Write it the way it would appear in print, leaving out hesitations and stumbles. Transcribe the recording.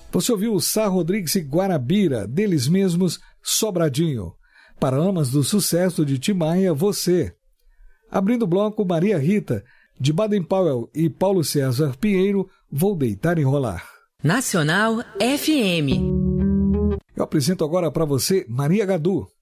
Você ouviu Sá Rodrigues e Guarabira, deles mesmos, Sobradinho. Paralamas do Sucesso de Tim Maia, Você. Abrindo o bloco, Maria Rita, de Baden Powell e Paulo César Pinheiro, Vou Deitar e Rolar. Nacional FM. Eu apresento agora para você Maria Gadu.